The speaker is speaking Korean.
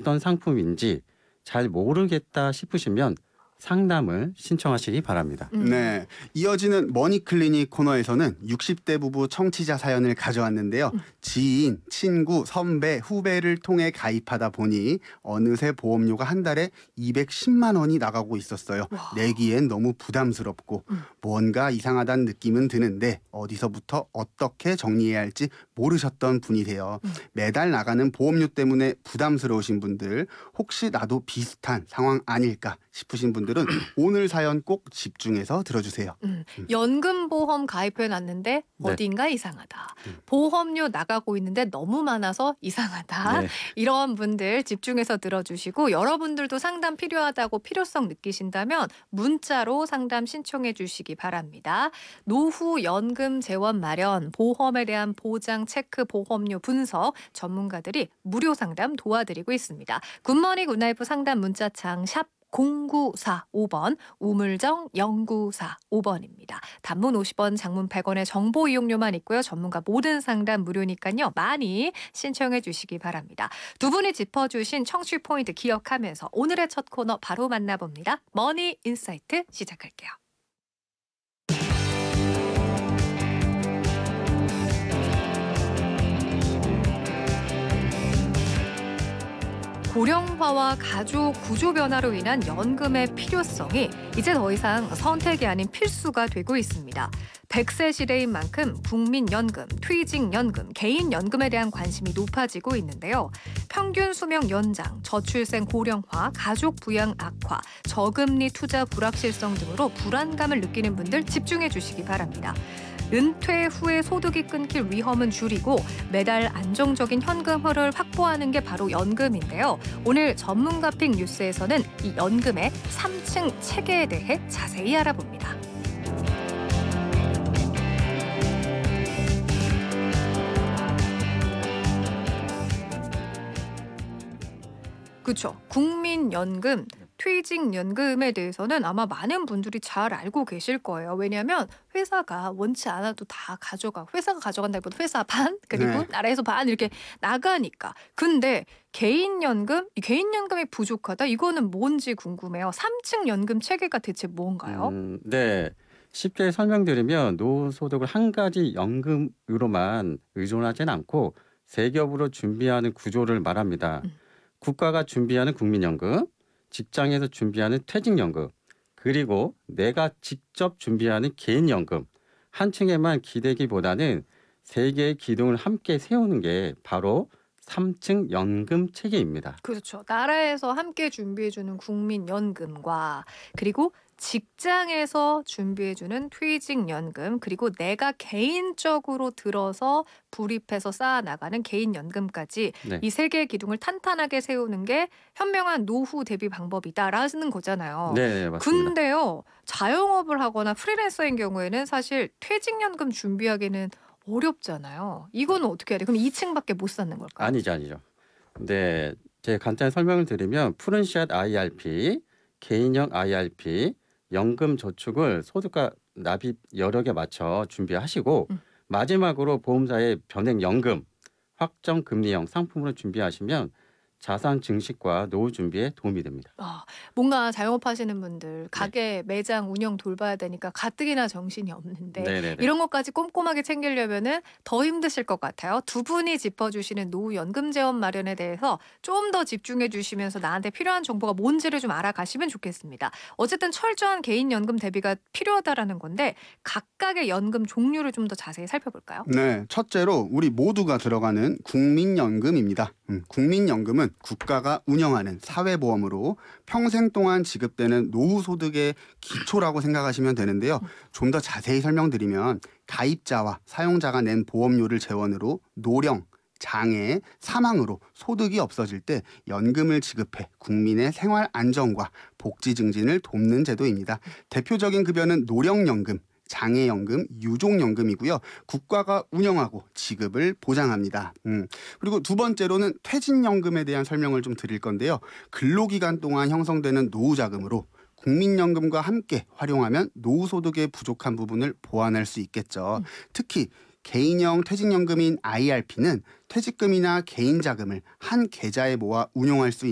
어떤 상품인지 잘 모르겠다 싶으시면 상담을 신청하시기 바랍니다. 네, 이어지는 머니클리닉 코너에서는 60대 부부 청취자 사연을 가져왔는데요. 지인, 친구, 선배, 후배를 통해 가입하다 보니 어느새 보험료가 한 달에 210만 원이 나가고 있었어요. 와. 내기엔 너무 부담스럽고 뭔가 이상하다는 느낌은 드는데 어디서부터 어떻게 정리해야 할지 모르셨던 분이세요. 매달 나가는 보험료 때문에 부담스러우신 분들, 혹시 나도 비슷한 상황 아닐까 싶으신 분들은 오늘 사연 꼭 집중해서 들어주세요. 연금보험 가입해놨는데 어딘가 이상하다. 보험료 나가고 있는데 너무 많아서 이상하다. 네. 이런 분들 집중해서 들어주시고, 여러분들도 상담 필요하다고 필요성 느끼신다면 문자로 상담 신청해 주시기 바랍니다. 노후 연금 재원 마련, 보험에 대한 보장 체크, 보험료 분석 전문가들이 무료 상담 도와드리고 있습니다. 굿모닝 굿나이프 상담 문자창 샵 0945번, 우물정 0945번입니다. 단문 50원, 장문 100원의 정보 이용료만 있고요. 전문가 모든 상담 무료니까요. 많이 신청해 주시기 바랍니다. 두 분이 짚어주신 청취 포인트 기억하면서 오늘의 첫 코너 바로 만나봅니다. 머니 인사이트 시작할게요. 고령화와 가족 구조 변화로 인한 연금의 필요성이 이제 더 이상 선택이 아닌 필수가 되고 있습니다. 100세 시대인 만큼 국민연금, 퇴직연금, 개인연금에 대한 관심이 높아지고 있는데요. 평균 수명 연장, 저출생 고령화, 가족 부양 악화, 저금리 투자 불확실성 등으로 불안감을 느끼는 분들 집중해 주시기 바랍니다. 은퇴 후에 소득이 끊길 위험은 줄이고 매달 안정적인 현금흐를 확보하는 게 바로 연금인데요. 오늘 전문가픽 뉴스에서는 이 연금의 3층 체계에 대해 자세히 알아봅니다. 그렇죠. 국민연금, 퇴직연금에 대해서는 아마 많은 분들이 잘 알고 계실 거예요. 왜냐하면 회사가 원치 않아도 다 가져가. 회사가 가져간다기보다 회사 반, 그리고 네. 나라에서 반 이렇게 나가니까. 근데 개인연금, 이 개인연금이 부족하다? 이거는 뭔지 궁금해요. 3층 연금 체계가 대체 뭔가요? 네. 쉽게 설명드리면 노후 소득을 한 가지 연금으로만 의존하지는 않고 세 겹으로 준비하는 구조를 말합니다. 국가가 준비하는 국민연금, 직장에서 준비하는 퇴직연금, 그리고 내가 직접 준비하는 개인연금. 한 층에만 기대기보다는 세 개의 기둥을 함께 세우는 게 바로 3층 연금 체계입니다. 그렇죠. 나라에서 함께 준비해주는 국민연금과, 그리고 직장에서 준비해주는 퇴직연금, 그리고 내가 개인적으로 들어서 불입해서 쌓아나가는 개인연금까지 네. 이 세 개의 기둥을 탄탄하게 세우는 게 현명한 노후 대비 방법이다라는 거잖아요. 네, 맞습니다. 근데요, 자영업을 하거나 프리랜서인 경우에는 사실 퇴직연금 준비하기는 어렵잖아요. 이거는 어떻게 해야 돼요? 그럼 2층밖에 못 쌓는 걸까요? 아니죠. 네, 제가 간단히 설명을 드리면 푸른샷 IRP, 개인형 IRP, 연금 저축을 소득과 납입 여력에 맞춰 준비하시고 마지막으로 보험사의 변액연금, 확정금리형 상품으로 준비하시면 자산 증식과 노후 준비에 도움이 됩니다. 뭔가 자영업 하시는 분들 가게 매장 운영 돌봐야 되니까 가뜩이나 정신이 없는데 네네네. 이런 것까지 꼼꼼하게 챙기려면은 더 힘드실 것 같아요. 두 분이 짚어주시는 노후 연금 재원 마련에 대해서 좀 더 집중해 주시면서 나한테 필요한 정보가 뭔지를 좀 알아가시면 좋겠습니다. 어쨌든 철저한 개인 연금 대비가 필요하다라는 건데 각각의 연금 종류를 좀 더 자세히 살펴볼까요? 네, 첫째로 우리 모두가 들어가는 국민연금입니다. 국민연금은 국가가 운영하는 사회보험으로 평생 동안 지급되는 노후소득의 기초라고 생각하시면 되는데요. 좀 더 자세히 설명드리면 가입자와 사용자가 낸 보험료를 재원으로 노령, 장애, 사망으로 소득이 없어질 때 연금을 지급해 국민의 생활 안정과 복지 증진을 돕는 제도입니다. 대표적인 급여는 노령연금, 장애연금, 유족연금이고요. 국가가 운영하고 지급을 보장합니다. 그리고 두 번째로는 퇴직연금에 대한 설명을 좀 드릴 건데요. 근로기간 동안 형성되는 노후자금으로 국민연금과 함께 활용하면 노후소득의 부족한 부분을 보완할 수 있겠죠. 특히 개인형 퇴직연금인 IRP는 퇴직금이나 개인자금을 한 계좌에 모아 운용할 수